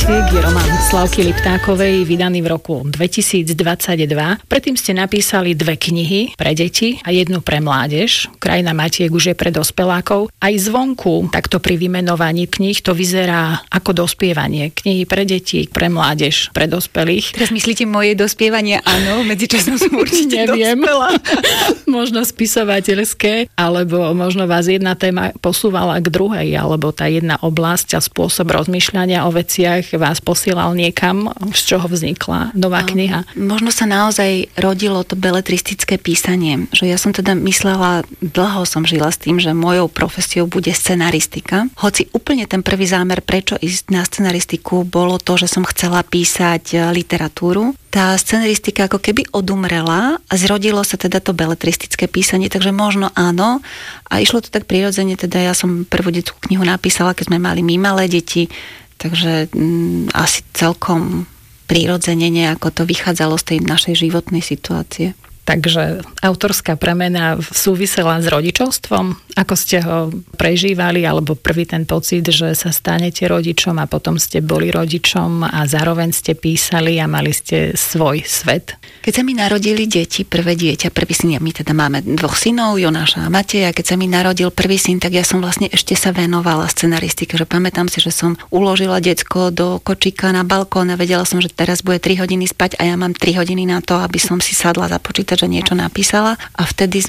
básniek je román Slavky Liptákovej, vydaný v roku 2022. Predtým ste napísali 2 knihy pre deti a 1 pre mládež. Krajina Matiek už je pre dospelákov. Aj zvonku, takto pri vymenovaní kníh, to vyzerá ako dospievanie. Knihy pre deti, pre mládež, pre dospelých. Teraz myslíte moje dospievanie? Áno, medzičasom som určite dospela. Možno spisovateľské, alebo možno vás jedna téma posúvala k druhej, alebo tá jedna oblasť a spôsob rozmýšľania o veciach vás posielal niekam, z čoho vznikla nová kniha. Možno sa naozaj rodilo to beletristické písanie, že ja som teda myslela, dlho som žila s tým, že mojou profesiou bude scenaristika. Hoci úplne ten prvý zámer, prečo ísť na scenaristiku, bolo to, že som chcela písať literatúru. Tá scenaristika ako keby odumrela a zrodilo sa teda to beletristické písanie, takže možno áno. A išlo to tak prirodzene, teda ja som prvú detskú knihu napísala, keď sme mali my malé deti, takže asi celkom prirodzene nejako to vychádzalo z tej našej životnej situácie. Takže autorská premena súvisela s rodičovstvom? Ako ste ho prežívali? Alebo prvý ten pocit, že sa stanete rodičom a potom ste boli rodičom a zároveň ste písali a mali ste svoj svet? Keď sa mi narodili deti, prvé dieťa, prvý syn, my teda máme 2 synov, Jonáša a Mateja, keď sa mi narodil prvý syn, tak ja som vlastne ešte sa venovala scenaristike, že pamätám si, že som uložila decko do kočíka na balkón a vedela som, že teraz bude 3 hodiny spať a ja mám 3 hodiny na to, aby som si sadla za počítač a niečo napísala. A vtedy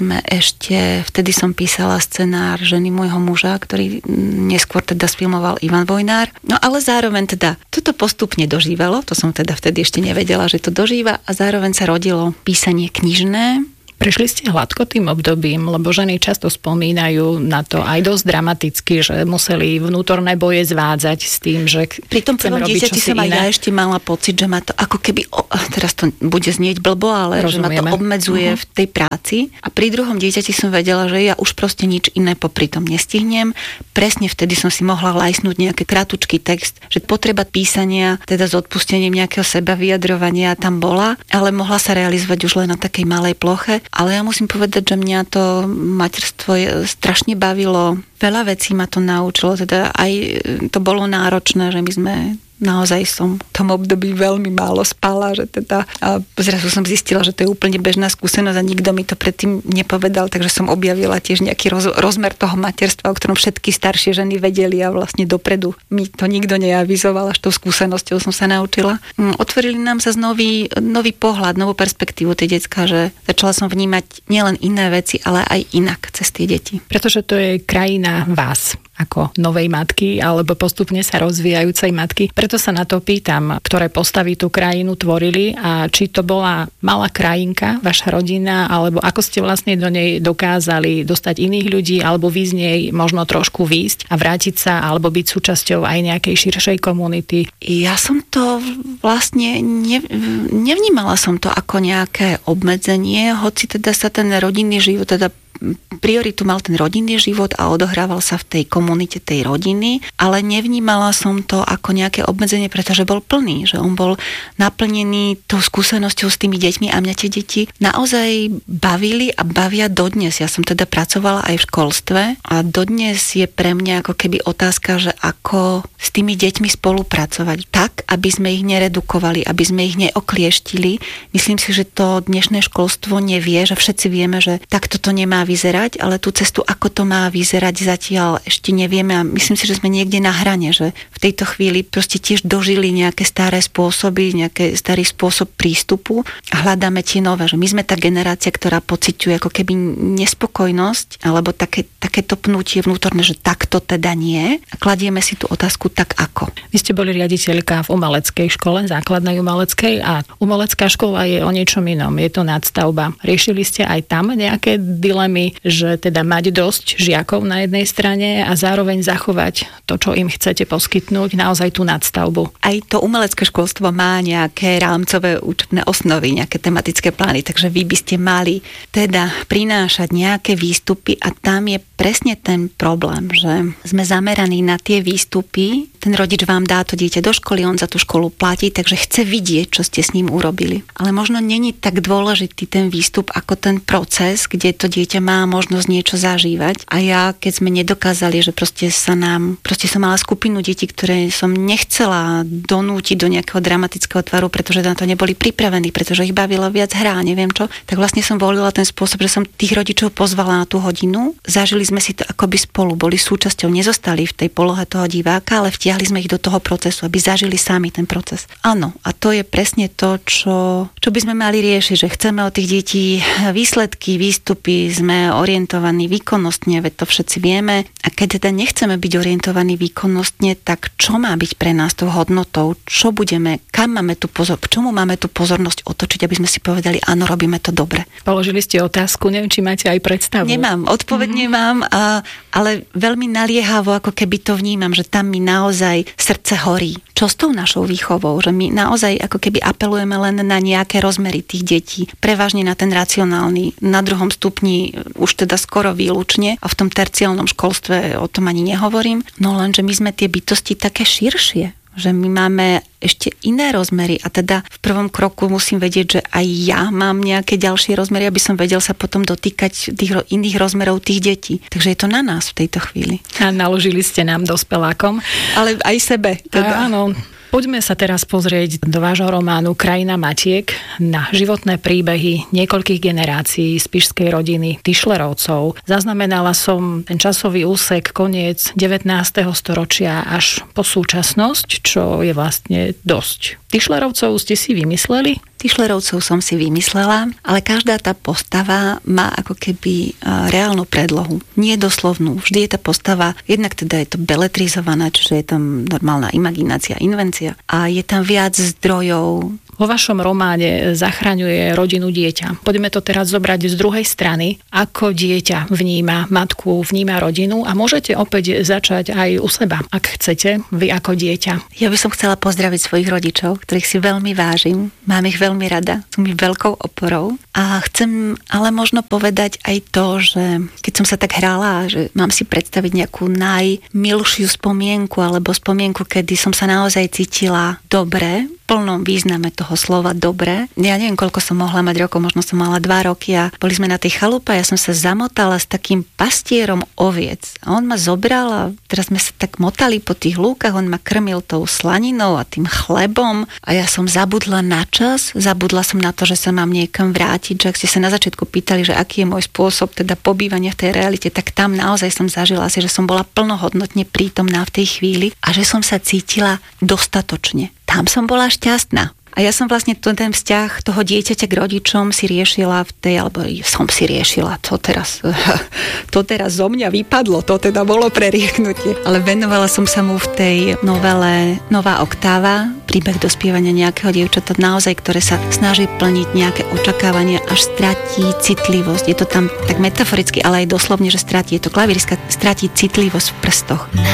som písala scenár Ženy môjho muža, ktorý neskôr teda sfilmoval Ivan Vojnár. No ale zároveň teda toto postupne dožívalo, to som teda vtedy ešte nevedela, že to dožíva, a zároveň sa rodilo písanie knižné. Prešli ste hladko tým obdobím, lebo ženy často spomínajú na to aj dosť dramaticky, že museli vnútorné boje zvádzať s tým, že pri tom prvom dieťati som aj ja ešte mala pocit, že ma to ako keby, teraz to bude znieť blbo, ale že ma to obmedzuje v tej práci. A pri druhom dieťati som vedela, že ja už proste nič iné popri tom nestihnem. Presne vtedy som si mohla lajsnúť nejaký kratučký text, že potreba písania, teda s odpustením nejakého sebavyjadrovania tam bola, ale mohla sa realizovať už len na takej malej ploche. Ale ja musím povedať, že mňa to materstvo strašne bavilo. Veľa vecí ma to naučilo, teda aj to bolo náročné, že my sme naozaj som v tom období veľmi málo spala, že teda a zrazu som zistila, že to je úplne bežná skúsenosť a nikto mi to predtým nepovedal, takže som objavila tiež nejaký rozmer toho materstva, o ktorom všetky staršie ženy vedeli a vlastne dopredu mi to nikto neavizoval, až tou skúsenosťou som sa naučila. Otvorili nám sa nový pohľad, novú perspektívu tej decka, že začala som vnímať nielen iné veci, ale aj inak cez tie deti. Pretože to je krajina vás ako novej matky alebo postupne sa rozvíjajúcej matky. Preto sa na to pýtam, ktoré postavy tú krajinu tvorili a či to bola malá krajinka, vaša rodina, alebo ako ste vlastne do nej dokázali dostať iných ľudí alebo vy z nej možno trošku výjsť a vrátiť sa alebo byť súčasťou aj nejakej širšej komunity. Ja som to vlastne nevnímala som to ako nejaké obmedzenie, hoci teda sa ten rodinný život, teda prioritu mal ten rodinný život a odohrával sa v tej komunite tej rodiny, ale nevnímala som to ako nejaké obmedzenie, pretože bol plný, že on bol naplnený tou skúsenosťou s tými deťmi a mňa tie deti naozaj bavili a bavia dodnes. Ja som teda pracovala aj v školstve a dodnes je pre mňa ako keby otázka, že ako s tými deťmi spolupracovať tak, aby sme ich neredukovali, aby sme ich neoklieštili. Myslím si, že to dnešné školstvo nevie, že všetci vieme, že takto to nemá vyzerať, ale tú cestu, ako to má vyzerať, zatiaľ ešte nevieme a myslím si, že sme niekde na hrane, že v tejto chvíli proste tiež dožili nejaké staré spôsoby, nejaký starý spôsob prístupu a hľadáme tie nové, že my sme tá generácia, ktorá pociťuje ako keby nespokojnosť alebo takéto pnutie vnútorné, že takto teda nie a kladieme si tú otázku tak ako. Vy ste boli riaditeľka v umeleckej škole, základnej umeleckej a umelecká škola je o niečom inom, je to nadstavba. Riešili ste aj tam nejaké dilemy, že teda mať dosť žiakov na jednej strane a zároveň zachovať to, čo im chcete poskytnúť, naozaj tú nadstavbu. Aj to umelecké školstvo má nejaké rámcové učebné osnovy, nejaké tematické plány, takže vy by ste mali teda prinášať nejaké výstupy a tam je presne ten problém, že sme zameraní na tie výstupy, ten rodič vám dá to dieťa do školy, on za tú školu platí, takže chce vidieť, čo ste s ním urobili. Ale možno není tak dôležitý ten výstup ako ten proces, kde to dieťa ešte má možnosť niečo zažívať. A ja, keď sme nedokázali, že proste som mala skupinu detí, ktoré som nechcela donútiť do nejakého dramatického tvaru, pretože na to neboli pripravení, pretože ich bavilo viac hra, neviem čo, tak vlastne som volila ten spôsob, že som tých rodičov pozvala na tú hodinu. Zažili sme si to akoby spolu, boli súčasťou, nezostali v tej polohe toho diváka, ale vtiahli sme ich do toho procesu, aby zažili sami ten proces. Áno, a to je presne to, čo by sme mali riešiť, že chceme od tých detí výsledky, výstupy, sme orientovaní výkonnostne, veď to všetci vieme. A keď teda nechceme byť orientovaní výkonnostne, tak čo má byť pre nás tou hodnotou? Čo budeme, kam máme k čomu máme tú pozornosť otočiť, aby sme si povedali, áno, robíme to dobre. Položili ste otázku, neviem, či máte aj predstavu. Nemám, odpoveď nemám, ale veľmi naliehavo, ako keby to vnímam, že tam mi naozaj srdce horí. Čo s tou našou výchovou? Že my naozaj ako keby apelujeme len na nejaké rozmery tých detí. Prevažne na ten racionálny. Na druhom stupni už teda skoro výlučne a v tom terciálnom školstve o tom ani nehovorím. No lenže my sme tie bytosti také širšie, že my máme ešte iné rozmery a teda v prvom kroku musím vedieť, že aj ja mám nejaké ďalšie rozmery, aby som vedel sa potom dotýkať tých iných rozmerov tých detí. Takže je to na nás v tejto chvíli. A naložili ste nám dospelákom. Ale aj sebe. Teda. Áno. Poďme sa teraz pozrieť do vášho románu Krajina matiek na životné príbehy niekoľkých generácií spišskej rodiny Tischlerovcov. Zaznamenala som ten časový úsek koniec 19. storočia až po súčasnosť, čo je vlastne dosť. Tischlerovcov ste si vymysleli? Tischlerovcov som si vymyslela, ale každá tá postava má ako keby reálnu predlohu. Nie doslovnú. Vždy je tá postava, jednak teda je to beletrizovaná, čiže je tam normálna imaginácia, invencia a je tam viac zdrojov. Vo vašom románe zachraňuje rodinu dieťa. Poďme to teraz zobrať z druhej strany. Ako dieťa vníma matku, vníma rodinu a môžete opäť začať aj u seba, ak chcete, vy ako dieťa. Ja by som chcela pozdraviť svojich rodičov, ktorých si veľmi vážim. Mám ich veľmi rada, sú mi veľkou oporou. A chcem ale možno povedať aj to, že keď som sa tak hrala, že mám si predstaviť nejakú najmilšiu spomienku alebo spomienku, kedy som sa naozaj cítila dobre, v plnom význame toho slova dobre. Ja neviem, koľko som mohla mať rokov, možno som mala 2 roky a boli sme na tej chalupe a ja som sa zamotala s takým pastierom oviec. A on ma zobral a teraz sme sa tak motali po tých lúkach, on ma krmil tou slaninou a tým chlebom a ja som zabudla na čas, zabudla som na to, že sa mám niekam vrátiť, že ak ste sa na začiatku pýtali, že aký je môj spôsob teda pobývania v tej realite, tak tam naozaj som zažila si, že som bola plnohodnotne prítomná v tej chvíli a že som sa cítila dostatočne. Tam som bola šťastná. A ja som vlastne ten vzťah toho dieťaťa k rodičom si riešila to teraz zo mňa vypadlo, to teda bolo prerieknutie. Ale venovala som sa mu v tej novele Nová oktáva, príbeh dospievania nejakého dievčata naozaj, ktoré sa snaží plniť nejaké očakávania, až stratí citlivosť. Je to tam tak metaforicky, ale aj doslovne, že stratí. Je to klavíriska, stratí citlivosť v prstoch.